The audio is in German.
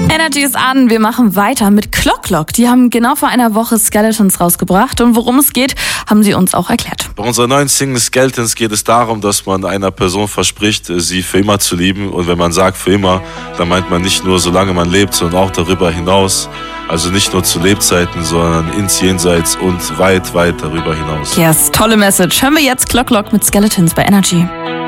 Energy ist an. Wir machen weiter mit Clock Clock. Die haben genau vor einer Woche Skeletons rausgebracht. Und worum es geht, haben sie uns auch erklärt. Bei unserer neuen Single Skeletons geht es darum, dass man einer Person verspricht, sie für immer zu lieben. Und wenn man sagt für immer, dann meint man nicht nur, solange man lebt, sondern auch darüber hinaus. Also nicht nur zu Lebzeiten, sondern ins Jenseits und weit, weit darüber hinaus. Yes, tolle Message. Hören wir jetzt Clock Clock mit Skeletons bei Energy.